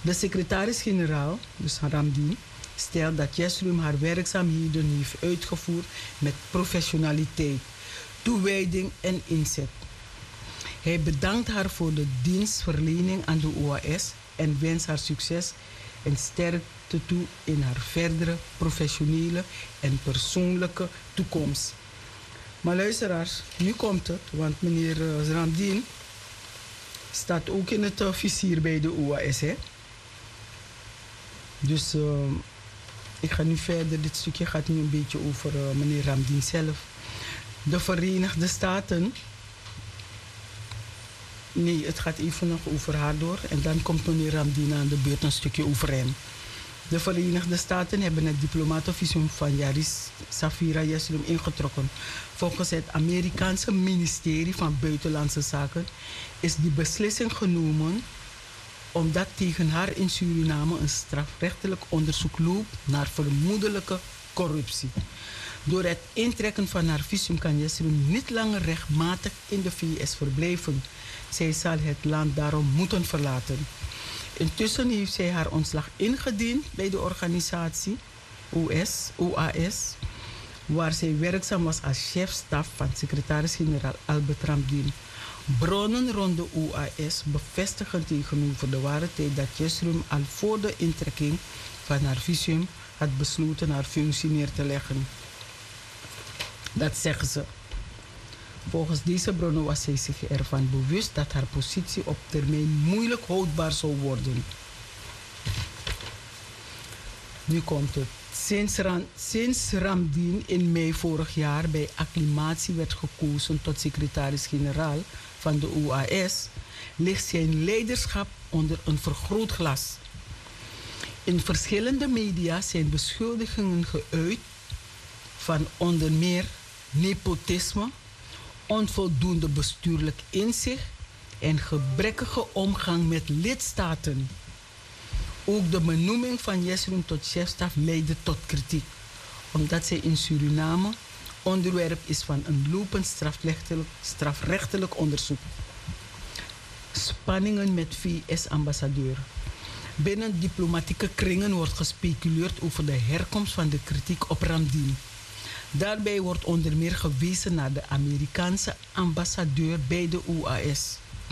De secretaris-generaal, dus Ramdien, stelt dat Jesrum haar werkzaamheden heeft uitgevoerd met professionaliteit, toewijding en inzet. Hij bedankt haar voor de dienstverlening aan de OAS en wenst haar succes en sterkte toe in haar verdere professionele en persoonlijke toekomst. Maar luisteraars, nu komt het, want meneer Ramdien staat ook in het vizier bij de OAS. Hè? Dus ik ga nu verder. Dit stukje gaat nu een beetje over meneer Ramdien zelf. De Verenigde Staten. Nee, het gaat even nog over haar door. En dan komt meneer Ramdien aan de beurt een stukje over hem. De Verenigde Staten hebben het diplomatenvisum van Yaris Safira Jesrum ingetrokken. Volgens het Amerikaanse ministerie van Buitenlandse Zaken is die beslissing genomen omdat tegen haar in Suriname een strafrechtelijk onderzoek loopt naar vermoedelijke corruptie. Door het intrekken van haar visum kan Jesrum niet langer rechtmatig in de VS verblijven. Zij zal het land daarom moeten verlaten. Intussen heeft zij haar ontslag ingediend bij de organisatie OAS, waar zij werkzaam was als chef-staf van secretaris-generaal Albert Ramdien. Bronnen rond de OAS bevestigen tegenover de ware tijd dat Jesrum al voor de intrekking van haar visum had besloten haar functie neer te leggen. Dat zeggen ze. Volgens deze bronnen was zij zich ervan bewust dat haar positie op termijn moeilijk houdbaar zou worden. Nu komt het. Sinds Ramdien in mei vorig jaar bij acclimatie werd gekozen tot secretaris-generaal van de OAS, ligt zijn leiderschap onder een vergrootglas. In verschillende media zijn beschuldigingen geuit van onder meer nepotisme, onvoldoende bestuurlijk inzicht en gebrekkige omgang met lidstaten. Ook de benoeming van Jesrum tot chefstaf leidde tot kritiek, omdat zij in Suriname onderwerp is van een lopend strafrechtelijk onderzoek. Spanningen met VS-ambassadeur. Binnen diplomatieke kringen wordt gespeculeerd over de herkomst van de kritiek op Ramdien. Daarbij wordt onder meer gewezen naar de Amerikaanse ambassadeur bij de OAS.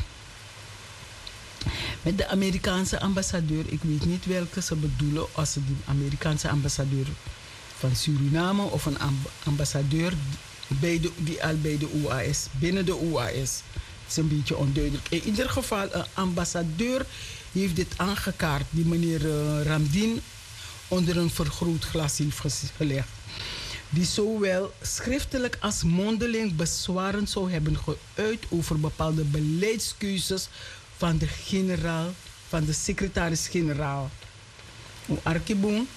Met de Amerikaanse ambassadeur, ik weet niet welke ze bedoelen, als ze de Amerikaanse ambassadeur van Suriname of een ambassadeur die al bij de OAS, binnen de OAS. Het is een beetje onduidelijk. In ieder geval, een ambassadeur heeft dit aangekaart, die meneer Ramdien onder een vergrootglas heeft gelegd. Die zowel schriftelijk als mondeling bezwaren zou hebben geuit over bepaalde beleidskeuzes van de secretaris-generaal. Arkiboom.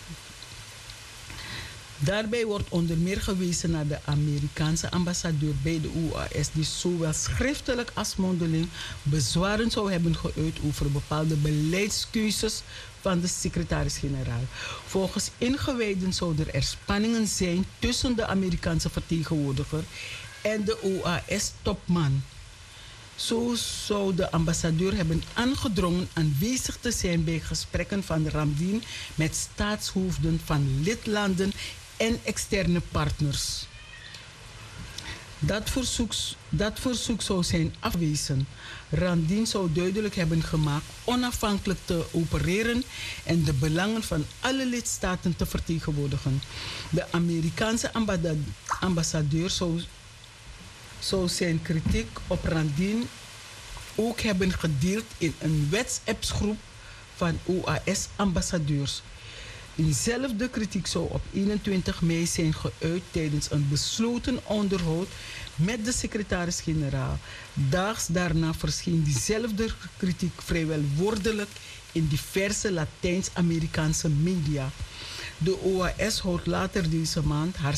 Daarbij wordt onder meer gewezen naar de Amerikaanse ambassadeur bij de OAS, die zowel schriftelijk als mondeling bezwaren zou hebben geuit over bepaalde beleidskeuzes van de secretaris-generaal. Volgens ingewijden zouden er spanningen zijn tussen de Amerikaanse vertegenwoordiger en de OAS-topman. Zo zou de ambassadeur hebben aangedrongen aanwezig te zijn bij gesprekken van Ramdien met staatshoofden van lidlanden en externe partners. Dat verzoek zou zijn afgewezen. Ramdien zou duidelijk hebben gemaakt onafhankelijk te opereren en de belangen van alle lidstaten te vertegenwoordigen. De Amerikaanse ambassadeur zou zijn kritiek op Ramdien ook hebben gedeeld in een WhatsApp-groep van OAS-ambassadeurs. Diezelfde kritiek zou op 21 mei zijn geuit tijdens een besloten onderhoud met de secretaris-generaal. Daags daarna verscheen diezelfde kritiek vrijwel woordelijk in diverse Latijns-Amerikaanse media. De OAS houdt later deze maand haar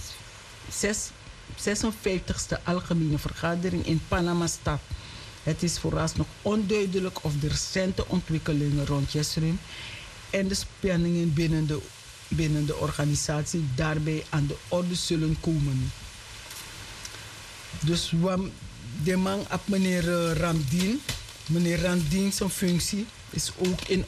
56e algemene vergadering in Panama-stad. Het is vooralsnog onduidelijk of de recente ontwikkelingen rond Jesrum en de spanningen binnen de organisatie daarbij aan de orde zullen komen. Dus de man op meneer Ramdien zijn functie is ook in